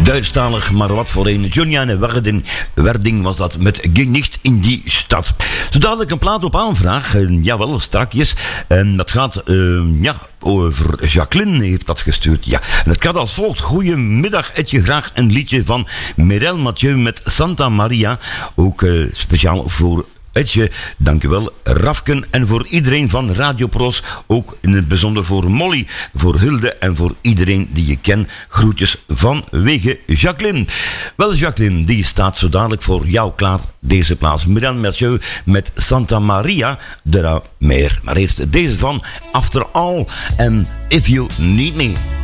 Duitsstalig, maar wat voor een. Juliane Werding was dat met Genicht in die stad. Zo dadelijk een plaat op aanvraag. Jawel, strakjes. En dat gaat, over Jacqueline heeft dat gestuurd. Ja, en het gaat als volgt. Goedemiddag, eet je graag een liedje van Mireille Mathieu met Santa Maria. Ook speciaal voor Etje, dankjewel Rafken en voor iedereen van Radio Pros, ook in het bijzonder voor Molly, voor Hilde en voor iedereen die je kent. Groetjes vanwege Jacqueline. Wel Jacqueline, die staat zo dadelijk voor jou klaar, deze plaats. Mireille Mathieu met Santa Maria de la Mer. Maar eerst deze van After All en If You Need Me.